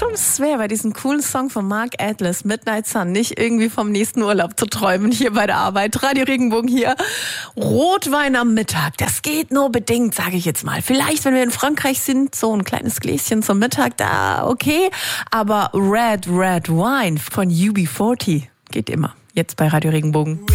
schon schwer, bei diesem coolen Song von Mark Atlas, Midnight Sun, nicht irgendwie vom nächsten Urlaub zu träumen hier bei der Arbeit. Radio Regenbogen hier. Rotwein am Mittag, das geht nur bedingt, sage ich jetzt mal. Vielleicht, wenn wir in Frankreich sind, so ein kleines Gläschen zum Mittag, da okay. Aber Red Wine von UB40 geht immer. Jetzt bei Radio Regenbogen.